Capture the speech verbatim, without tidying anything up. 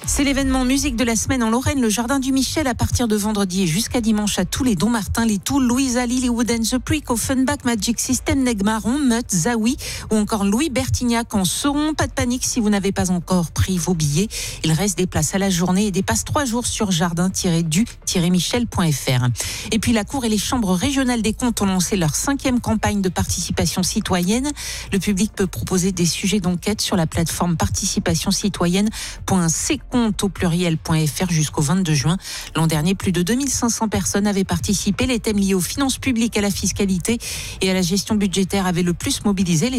C'est l'événement musique de la semaine en Lorraine, le Jardin du Michel, à partir de vendredi et jusqu'à dimanche à tous les Don Martin, les Toules, Louisa, Lilywood and the Prick, Offenbach, Magic System, Negmaron, Mutt, Zawi ou encore Louis Bertignac en seront. Pas de panique si vous n'avez pas encore pris vos billets. Il reste des places à la journée et dépasse trois jours sur jardin du michel point f r. Et puis la Cour et les chambres régionales des comptes ont lancé leur cinquième campagne de participation citoyenne. Le public peut proposer des sujets d'enquête sur la plateforme participation citoyenne point c compte au pluriel point f r jusqu'au vingt-deux juin. L'an dernier, plus de deux mille cinq cents personnes avaient participé. Les thèmes liés aux finances publiques, à la fiscalité et à la gestion budgétaire avaient le plus mobilisé. Les